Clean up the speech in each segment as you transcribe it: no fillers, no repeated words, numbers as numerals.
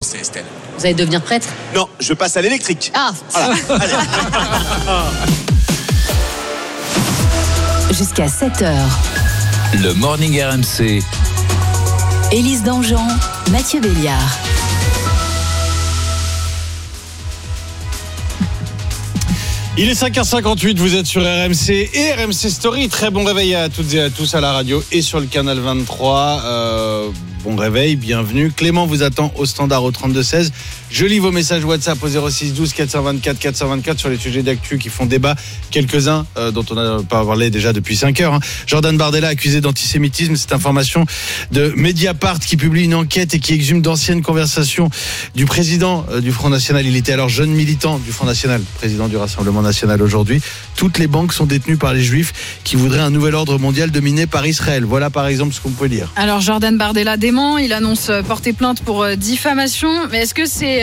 C'est Estelle. Vous allez devenir prêtre ? Non, je passe à l'électrique. Ah. Voilà. Allez. Jusqu'à 7h. Le Morning RMC. Élise Dangean, Mathieu Béliard. Il est 5h58, vous êtes sur RMC et RMC Story. Très bon réveil à toutes et à tous à la radio et sur le canal 23. Bon réveil, bienvenue. Clément vous attend au standard au 32-16. Je lis vos messages WhatsApp au 06 12 424 424 sur les sujets d'actu qui font débat. Quelques-uns dont on n'a pas parlé déjà depuis 5 heures. Jordan Bardella accusé d'antisémitisme. Cette information de Mediapart qui publie une enquête et qui exhume d'anciennes conversations du président du Front National. Il était alors jeune militant du Front National, président du Rassemblement National aujourd'hui. Toutes les banques sont détenues par les Juifs qui voudraient un nouvel ordre mondial dominé par Israël. Voilà par exemple ce qu'on peut lire. Alors Jordan Bardella dément, il annonce porter plainte pour diffamation. Mais est-ce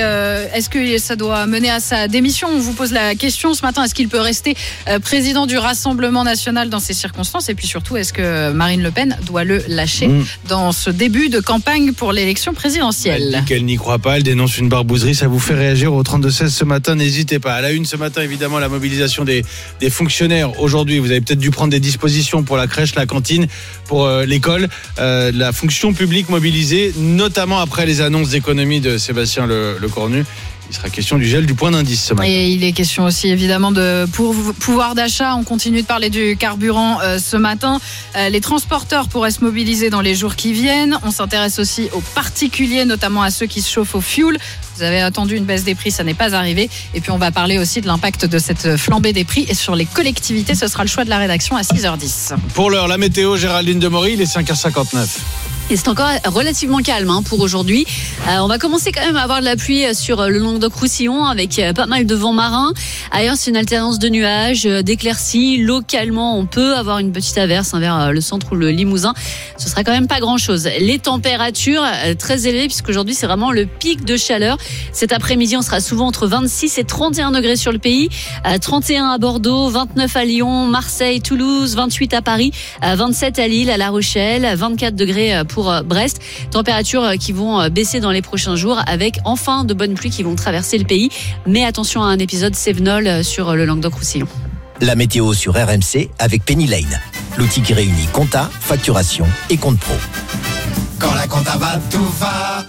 que ça doit mener à sa démission ? On vous pose la question ce matin, est-ce qu'il peut rester président du Rassemblement National dans ces circonstances ? Et puis surtout, est-ce que Marine Le Pen doit le lâcher dans ce début de campagne pour l'élection présidentielle ? Elle dit qu'elle n'y croit pas, elle dénonce une barbouzerie. Ça vous fait réagir au 32-16 ce matin, n'hésitez pas. À la une ce matin, évidemment, la mobilisation des fonctionnaires. Aujourd'hui, vous avez peut-être dû prendre des dispositions pour la crèche, la cantine, pour l'école. La fonction publique mobilisée, notamment après les annonces d'économie de Sébastien Lecornu. Il sera question du gel du point d'indice ce matin. Et il est question aussi évidemment de pouvoir d'achat. On continue de parler du carburant ce matin. Les transporteurs pourraient se mobiliser dans les jours qui viennent. On s'intéresse aussi aux particuliers, notamment à ceux qui se chauffent au fioul. Vous avez attendu une baisse des prix, ça n'est pas arrivé. Et puis on va parler aussi de l'impact de cette flambée des prix et sur les collectivités. Ce sera le choix de la rédaction à 6h10. Pour l'heure, la météo, Géraldine Demory, il est 5h59. Et c'est encore relativement calme pour aujourd'hui. On va commencer quand même à avoir de la pluie sur le Languedoc-Roussillon avec pas mal de vent marin. Ailleurs, c'est une alternance de nuages, d'éclaircies. Localement, on peut avoir une petite averse vers le centre ou le Limousin. Ce sera quand même pas grand-chose. Les températures très élevées puisqu'aujourd'hui, c'est vraiment le pic de chaleur. Cet après-midi, on sera souvent entre 26 et 31 degrés sur le pays. 31 à Bordeaux, 29 à Lyon, Marseille, Toulouse, 28 à Paris, 27 à Lille, à La Rochelle, 24 degrés pour Brest. Températures qui vont baisser dans les prochains jours avec enfin de bonnes pluies qui vont traverser le pays. Mais attention à un épisode Cévenol sur le Languedoc-Roussillon. La météo sur RMC avec Penny Lane, l'outil qui réunit compta, facturation et compte pro. Quand la compta va, tout va.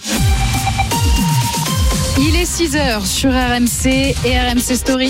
Il est 6h sur RMC et RMC Story.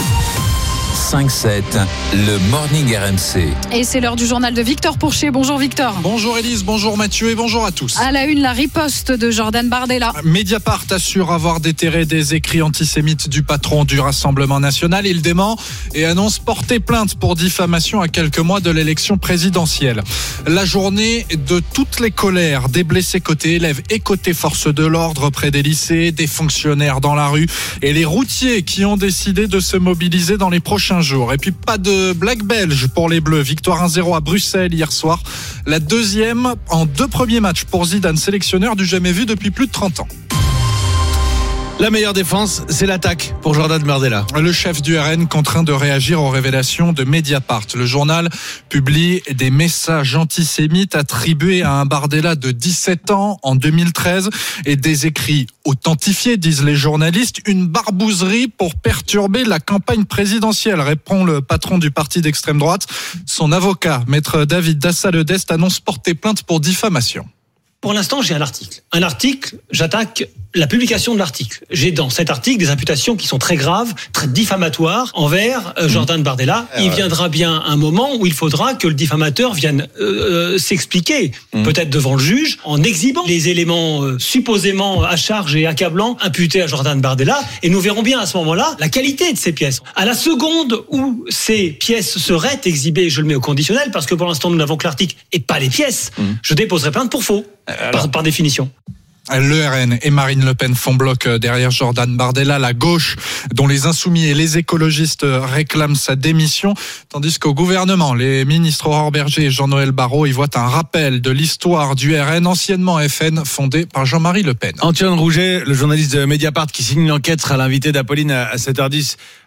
5-7, le Morning RMC. Et c'est l'heure du journal de Victor Pourchet. Bonjour Victor. Bonjour Élise, bonjour Mathieu et bonjour à tous. À la une, la riposte de Jordan Bardella. Mediapart assure avoir déterré des écrits antisémites du patron du Rassemblement National. Il dément et annonce porter plainte pour diffamation à quelques mois de l'élection présidentielle. La journée de toutes les colères, des blessés côté élèves et côté forces de l'ordre près des lycées, des fonctionnaires dans la rue et les routiers qui ont décidé de se mobiliser dans les prochains jours. Et puis pas de blague belge pour les Bleus. Victoire 1-0 à Bruxelles hier soir. La deuxième en 2 premiers matchs pour Zidane, sélectionneur du jamais vu depuis plus de 30 ans. La meilleure défense, c'est l'attaque pour Jordan Bardella. Le chef du RN contraint de réagir aux révélations de Mediapart. Le journal publie des messages antisémites attribués à un Bardella de 17 ans en 2013 et des écrits authentifiés, disent les journalistes. Une barbouzerie pour perturber la campagne présidentielle, répond le patron du parti d'extrême droite. Son avocat, maître David Dassa-Ledest, annonce porter plainte pour diffamation. Pour l'instant, j'ai un article, j'attaque la publication de l'article. J'ai dans cet article des imputations qui sont très graves, très diffamatoires envers Jordan Bardella. Il viendra bien un moment où il faudra que le diffamateur vienne s'expliquer, peut-être devant le juge, en exhibant les éléments supposément à charge et accablants imputés à Jordan Bardella. Et nous verrons bien à ce moment-là la qualité de ces pièces. À la seconde où ces pièces seraient exhibées, je le mets au conditionnel, parce que pour l'instant nous n'avons que l'article et pas les pièces, je déposerai plainte pour faux, par définition. Le RN et Marine Le Pen font bloc derrière Jordan Bardella, la gauche dont les insoumis et les écologistes réclament sa démission, tandis qu'au gouvernement, les ministres Aurore Berger et Jean-Noël Barrot y voient un rappel de l'histoire du RN, anciennement FN, fondé par Jean-Marie Le Pen. Antoine Rouget, le journaliste de Mediapart qui signe l'enquête, sera l'invité d'Apolline à 7h10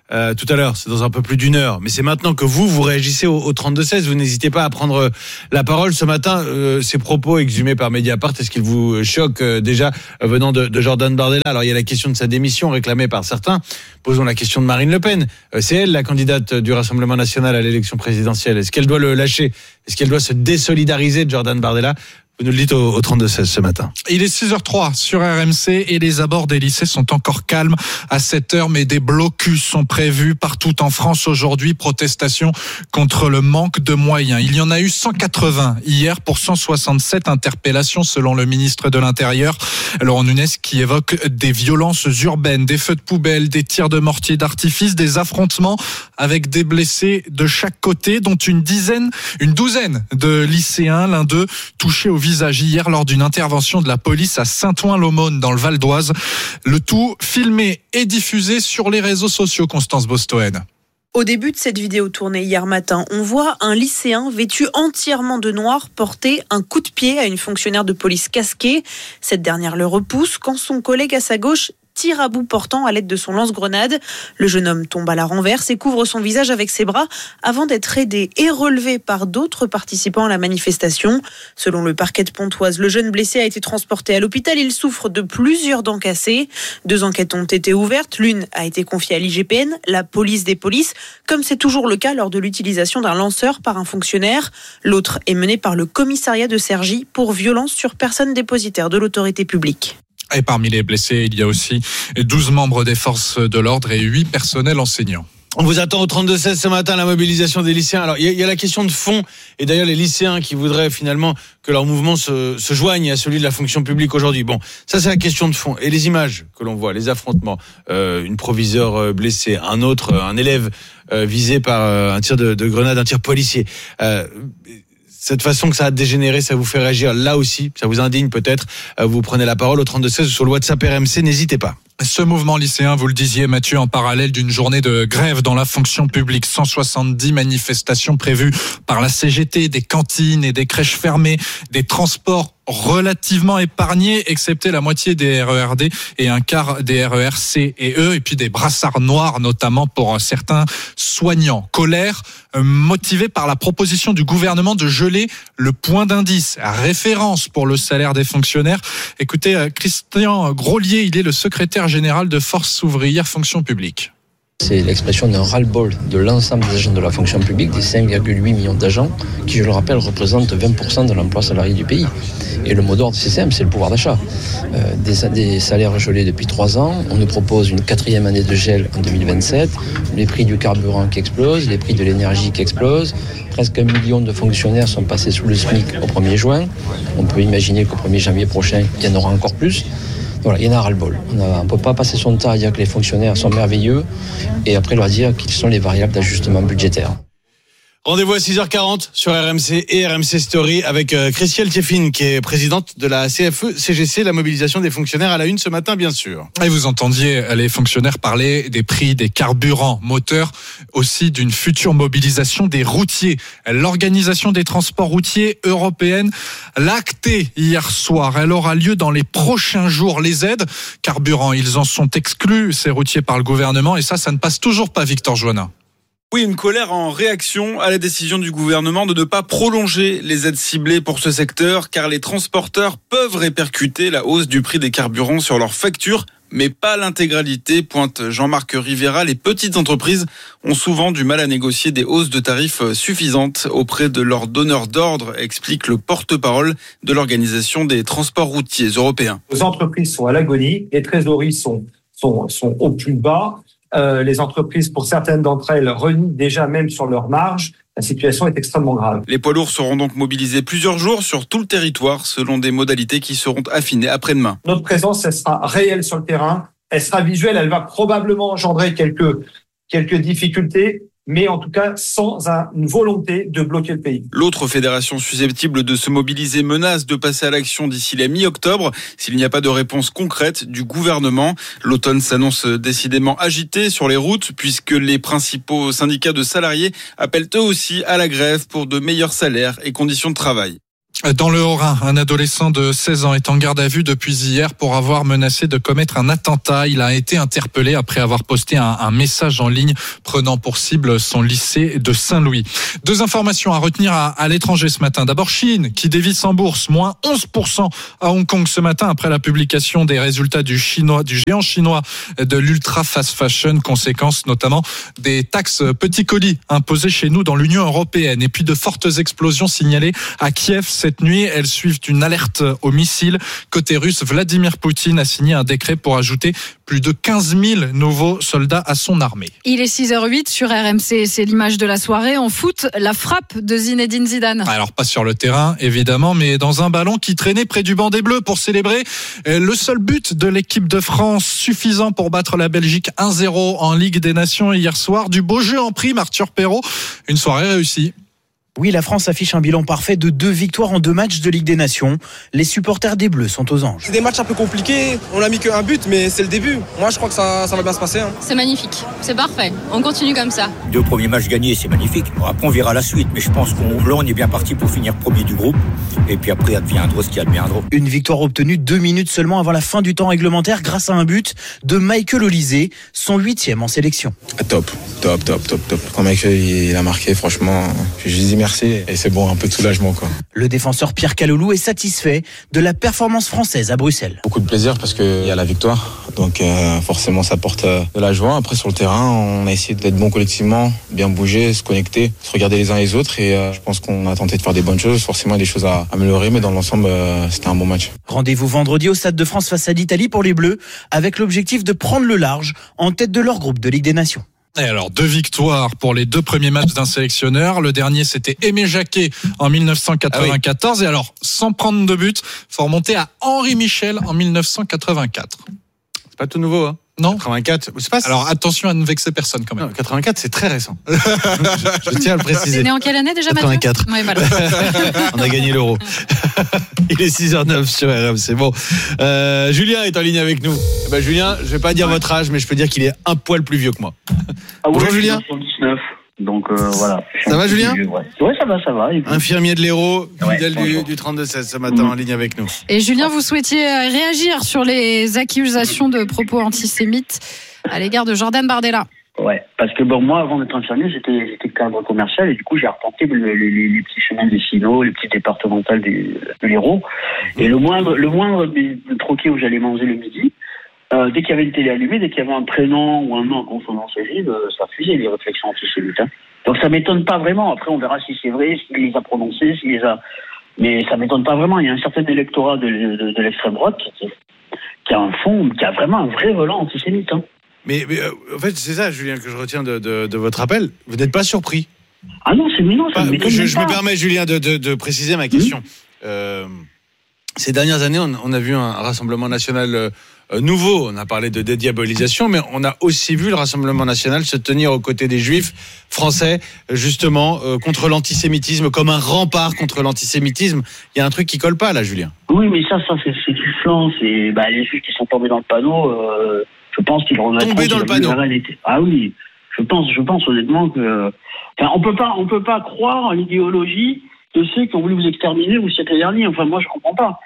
tout à l'heure, c'est dans un peu plus d'une heure, mais c'est maintenant que vous réagissez au 32-16. Vous n'hésitez pas à prendre la parole ce matin. Ces propos exhumés par Mediapart, est-ce qu'ils vous choquent déjà venant de Jordan Bardella? Alors il y a la question de sa démission réclamée par certains. Posons la question de Marine Le Pen. C'est elle la candidate du Rassemblement national à l'élection présidentielle. Est-ce qu'elle doit le lâcher? Est-ce qu'elle doit se désolidariser de Jordan Bardella? Vous nous le dites au 32-16 ce matin. Il est 6h03 sur RMC et les abords des lycées sont encore calmes à 7h, mais des blocus sont prévus partout en France aujourd'hui. Protestation contre le manque de moyens. Il y en a eu 180 hier pour 167 interpellations selon le ministre de l'Intérieur, Laurent Nunez, qui évoque des violences urbaines, des feux de poubelle, des tirs de mortier d'artifice, des affrontements avec des blessés de chaque côté, dont une douzaine de lycéens, l'un d'eux touché au visage hier lors d'une intervention de la police à Saint-Ouen-l'Aumône dans le Val d'Oise. Le tout filmé et diffusé sur les réseaux sociaux, Constance Bostoen. Au début de cette vidéo tournée hier matin, on voit un lycéen vêtu entièrement de noir porter un coup de pied à une fonctionnaire de police casquée. Cette dernière le repousse quand son collègue à sa gauche tire à bout portant à l'aide de son lance-grenade. Le jeune homme tombe à la renverse et couvre son visage avec ses bras avant d'être aidé et relevé par d'autres participants à la manifestation. Selon le parquet de Pontoise, le jeune blessé a été transporté à l'hôpital. Il souffre de plusieurs dents cassées. 2 enquêtes ont été ouvertes. L'une a été confiée à l'IGPN, la police des polices, comme c'est toujours le cas lors de l'utilisation d'un lanceur par un fonctionnaire. L'autre est menée par le commissariat de Cergy pour violence sur personne dépositaire de l'autorité publique. Et parmi les blessés, il y a aussi 12 membres des forces de l'ordre et 8 personnels enseignants. On vous attend au 32-16 ce matin, la mobilisation des lycéens. Alors, il y a la question de fond, et d'ailleurs les lycéens qui voudraient finalement que leur mouvement se joigne à celui de la fonction publique aujourd'hui. Bon, ça c'est la question de fond. Et les images que l'on voit, les affrontements, une proviseure blessée, un élève visé par un tir de grenade, un tir policier. Cette façon que ça a dégénéré, ça vous fait réagir là aussi, ça vous indigne peut-être. Vous prenez la parole au 32-16 sur le WhatsApp RMC, n'hésitez pas. Ce mouvement lycéen, vous le disiez Mathieu, en parallèle d'une journée de grève dans la fonction publique. 170 manifestations prévues par la CGT, des cantines et des crèches fermées, des transports relativement épargnés, excepté la moitié des RERD et un quart des RER C et E, et puis des brassards noirs, notamment pour certains soignants. Colère motivée par la proposition du gouvernement de geler le point d'indice, référence pour le salaire des fonctionnaires. Écoutez, Christian Grolier, il est le secrétaire général de Force ouvrière fonction publique. C'est l'expression d'un ras-le-bol de l'ensemble des agents de la fonction publique, des 5,8 millions d'agents, qui, je le rappelle, représentent 20% de l'emploi salarié du pays. Et le mot d'ordre, c'est simple, c'est le pouvoir d'achat. Des salaires gelés depuis 3 ans, on nous propose une 4e année de gel en 2027, les prix du carburant qui explosent, les prix de l'énergie qui explosent, presque 1 million de fonctionnaires sont passés sous le SMIC au 1er juin, on peut imaginer qu'au 1er janvier prochain, il y en aura encore plus. Voilà, il y en a ras-le-bol. On ne peut pas passer son temps à dire que les fonctionnaires sont merveilleux et après leur dire qu'ils sont les variables d'ajustement budgétaire. Rendez-vous à 6h40 sur RMC et RMC Story avec Christiane Tieffin, qui est présidente de la CFE-CGC, la mobilisation des fonctionnaires à la une ce matin, bien sûr. Et vous entendiez les fonctionnaires parler des prix des carburants, moteur aussi d'une future mobilisation des routiers. L'organisation des transports routiers européenne l'a acté hier soir. Elle aura lieu dans les prochains jours. Les aides carburants, ils en sont exclus, ces routiers, par le gouvernement. Et ça ne passe toujours pas, Victor Joannin. Oui, une colère en réaction à la décision du gouvernement de ne pas prolonger les aides ciblées pour ce secteur, car les transporteurs peuvent répercuter la hausse du prix des carburants sur leurs factures, mais pas l'intégralité, pointe Jean-Marc Rivera. Les petites entreprises ont souvent du mal à négocier des hausses de tarifs suffisantes auprès de leurs donneurs d'ordre, explique le porte-parole de l'Organisation des transports routiers européens. Les entreprises sont à l'agonie, les trésoreries sont au plus bas. Les entreprises, pour certaines d'entre elles, renient déjà même sur leurs marges. La situation est extrêmement grave. Les poids lourds seront donc mobilisés plusieurs jours sur tout le territoire, selon des modalités qui seront affinées après-demain. Notre présence, elle sera réelle sur le terrain, elle sera visuelle, elle va probablement engendrer quelques difficultés, mais en tout cas sans une volonté de bloquer le pays. L'autre fédération susceptible de se mobiliser menace de passer à l'action d'ici la mi-octobre s'il n'y a pas de réponse concrète du gouvernement. L'automne s'annonce décidément agité sur les routes puisque les principaux syndicats de salariés appellent eux aussi à la grève pour de meilleurs salaires et conditions de travail. Dans le Haut-Rhin, un adolescent de 16 ans est en garde à vue depuis hier pour avoir menacé de commettre un attentat. Il a été interpellé après avoir posté un message en ligne prenant pour cible son lycée de Saint-Louis. 2 informations à retenir à l'étranger ce matin. D'abord, Chine qui dévisse en bourse, moins 11% à Hong Kong ce matin après la publication des résultats du géant chinois de l'ultra fast fashion, conséquence notamment des taxes petits colis imposées chez nous dans l'Union européenne. Et puis de fortes explosions signalées à Kiev cette nuit. Elles suivent une alerte au missile. Côté russe, Vladimir Poutine a signé un décret pour ajouter plus de 15 000 nouveaux soldats à son armée. Il est 6h08 sur RMC, c'est l'image de la soirée. En foot, la frappe de Zinedine Zidane. Alors pas sur le terrain, évidemment, mais dans un ballon qui traînait près du banc des Bleus pour célébrer le seul but de l'équipe de France, suffisant pour battre la Belgique 1-0 en Ligue des Nations hier soir. Du beau jeu en prime, Arthur Perrault. Une soirée réussie. Oui, la France affiche un bilan parfait de 2 victoires en 2 matchs de Ligue des Nations. Les supporters des Bleus sont aux anges. C'est des matchs un peu compliqués, on n'a mis qu'un but, mais c'est le début. Moi, je crois que ça va bien se passer. C'est magnifique, c'est parfait, on continue comme ça. 2 premiers matchs gagnés, c'est magnifique. Bon, après, on verra la suite, mais je pense qu'on est bien parti pour finir premier du groupe. Et puis après, adviendra ce qui adviendra. Une victoire obtenue 2 minutes seulement avant la fin du temps réglementaire grâce à un but de Michael Olysée, son 8e en sélection. Top. Quand Michael il a marqué, franchement, je lui dis merci et c'est bon, un peu de soulagement quoi. Le défenseur Pierre Caloulou est satisfait de la performance française à Bruxelles. Beaucoup de plaisir parce qu'il y a la victoire, donc forcément ça porte de la joie. Après sur le terrain, on a essayé d'être bon collectivement, bien bouger, se connecter, se regarder les uns les autres et je pense qu'on a tenté de faire des bonnes choses. Forcément il y a des choses à améliorer, mais dans l'ensemble c'était un bon match. Rendez-vous vendredi au Stade de France face à l'Italie pour les Bleus, avec l'objectif de prendre le large en tête de leur groupe de Ligue des Nations. Et alors, 2 victoires pour les 2 premiers matchs d'un sélectionneur. Le dernier, c'était Aimé Jacquet en 1994. Et alors, sans prendre de but, faut remonter à Henri Michel en 1984. C'est pas tout nouveau, hein? Non. 84. C'est pas... Alors, attention à ne vexer personne quand même. Non, 84, c'est très récent. je tiens à le préciser. T'es né en quelle année déjà, 84. Mathieu ? Ouais, voilà. On a gagné l'Euro. Il est 6h09 sur RM, c'est bon. Julien est en ligne avec nous. Julien, je vais pas dire votre âge, mais je peux dire qu'il est un poil plus vieux que moi. Bonjour Julien. 79. Donc voilà. Ça va Julien ? Ouais, ça va. Infirmier de l'Hérault, fidèle du 32-16 ce matin en ligne avec nous. Et Julien, vous souhaitiez réagir sur les accusations de propos antisémites à l'égard de Jordan Bardella. Ouais, parce que moi, avant d'être infirmier, j'étais cadre commercial et du coup, j'ai arpenté les petits chemins des Sino, les petits départementales de l'Hérault. Et le moindre des troquets où j'allais manger le midi, dès qu'il y avait une télé allumée, dès qu'il y avait un prénom ou un nom en consonance écrite, ça fusait les réflexions antisémites. Hein. Donc ça m'étonne pas vraiment. Après, on verra si c'est vrai, s'il les a prononcées, s'il les a... Mais ça m'étonne pas vraiment. Il y a un certain électorat de l'extrême droite qui a un fond, qui a vraiment un vrai volant antisémite. Hein. Mais en fait, c'est ça, Julien, que je retiens de votre appel. Vous n'êtes pas surpris? Ah non, c'est mignon. Ça m'étonne je pas. me permets, Julien, de préciser ma question. Ces dernières années, on a vu un rassemblement national nouveau. On a parlé de dédiabolisation, mais on a aussi vu le Rassemblement national se tenir aux côtés des Juifs français, justement, contre l'antisémitisme, comme un rempart contre l'antisémitisme. Il y a un truc qui colle pas, là, Julien. Oui, mais ça c'est du flanc. C'est les Juifs qui sont tombés dans le panneau. Je pense qu'ils remettront tombés dans le panneau. Ah oui, je pense honnêtement que. Enfin, on peut pas croire à l'idéologie de ceux qui ont voulu vous exterminer vous siècle dernier. Enfin, moi, je comprends pas.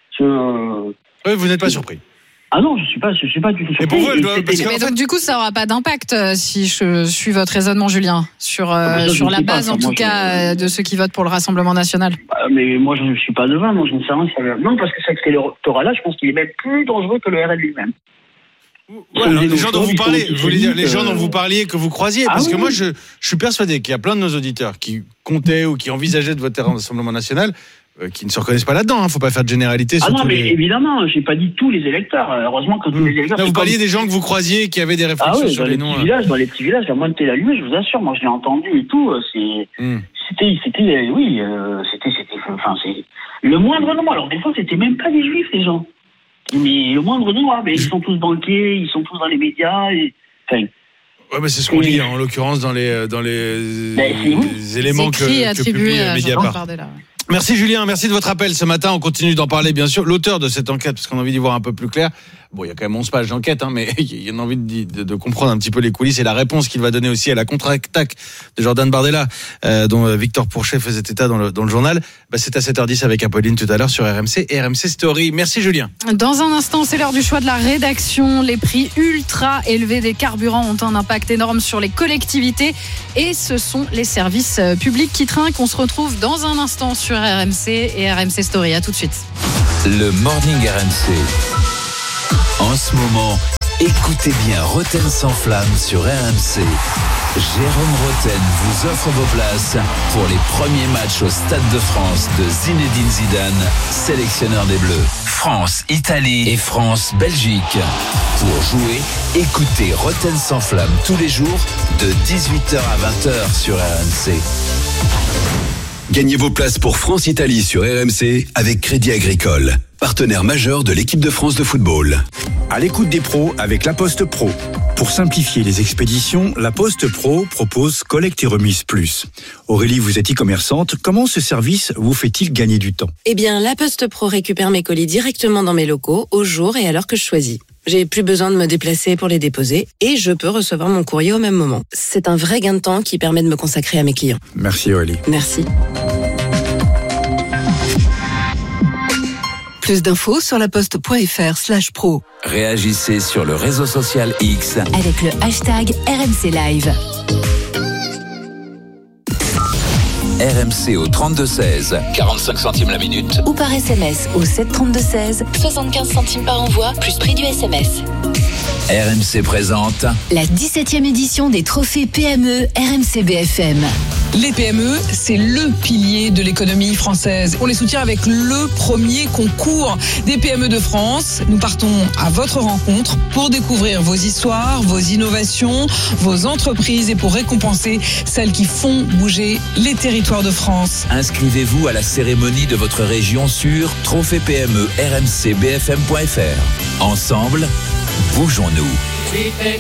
Oui, vous n'êtes pas surpris. Ah non, je suis pas du tout surpris. Et pour vous, mais donc, du coup, ça aura pas d'impact si je suis votre raisonnement, Julien, sur la base, en tout cas, de ceux qui votent pour le Rassemblement national. Mais moi, je ne suis pas devin. Moi, je ne sais rien. Non, parce que cet électorat-là, je pense qu'il est même plus dangereux que le RN lui-même. Ouais, les gens dont vous parlez, vous voulez dire les gens dont vous parliez, que vous croisiez, parce que moi je suis persuadé qu'il y a plein de nos auditeurs qui comptaient ou qui envisageaient de voter au Rassemblement national, qui ne se reconnaissent pas là-dedans. Faut pas faire de généralité. Ah non, mais évidemment, j'ai pas dit tous les électeurs. Heureusement que tous les électeurs. Là, vous parliez des gens que vous croisiez qui avaient des réflexions sur les noms. Dans les petits villages, la moitié de la lumière, je vous assure, moi je l'ai entendu et tout. C'était le moindre nom. Alors des fois, c'était même pas des juifs, les gens. Mais le moindre nom, mais ils sont tous banquiers, ils sont tous dans les médias. Ouais, mais c'est ce qu'on lit en l'occurrence dans les éléments que publie Mediapart. Merci Julien, merci de votre appel ce matin. On continue d'en parler bien sûr. L'auteur de cette enquête, parce qu'on a envie d'y voir un peu plus clair, Bon, il y a quand même 11 pages d'enquête, mais il y a une envie de comprendre un petit peu les coulisses et la réponse qu'il va donner aussi à la contre-attaque de Jordan Bardella, dont Victor Pourchet faisait état dans le journal. C'est à 7h10 avec Apolline tout à l'heure sur RMC et RMC Story. Merci Julien. Dans un instant, c'est l'heure du choix de la rédaction. Les prix ultra élevés des carburants ont un impact énorme sur les collectivités et ce sont les services publics qui trinquent. On se retrouve dans un instant sur RMC et RMC Story. À tout de suite. Le Morning RMC. En ce moment, écoutez bien Roten sans flamme sur RMC. Jérôme Roten vous offre vos places pour les premiers matchs au Stade de France de Zinedine Zidane, sélectionneur des Bleus. France-Italie et France-Belgique. Pour jouer, écoutez Roten sans flamme tous les jours de 18h à 20h sur RMC. Gagnez vos places pour France-Italie sur RMC avec Crédit Agricole, partenaire majeur de l'équipe de France de football. À l'écoute des pros avec La Poste Pro. Pour simplifier les expéditions, La Poste Pro propose Collecte et Remise Plus. Aurélie, vous êtes e-commerçante. Comment ce service vous fait-il gagner du temps ? Eh bien, La Poste Pro récupère mes colis directement dans mes locaux, au jour et à l'heure que je choisis. J'ai plus besoin de me déplacer pour les déposer et je peux recevoir mon courrier au même moment. C'est un vrai gain de temps qui permet de me consacrer à mes clients. Merci Aurélie. Merci. Plus d'infos sur laposte.fr/pro. Réagissez sur le réseau social X avec le hashtag RMC Live. RMC au 32-16, 45 centimes la minute. Ou par SMS au 732-16, 75 centimes par envoi, plus prix du SMS. RMC présente la 17e édition des trophées PME RMC BFM. Les PME, c'est le pilier de l'économie française. On les soutient avec le premier concours des PME de France. Nous partons à votre rencontre pour découvrir vos histoires, vos innovations, vos entreprises et pour récompenser celles qui font bouger les territoires de France. Inscrivez-vous à la cérémonie de votre région sur trophée-PME rmcbfm.fr. Ensemble, bougeons-nous.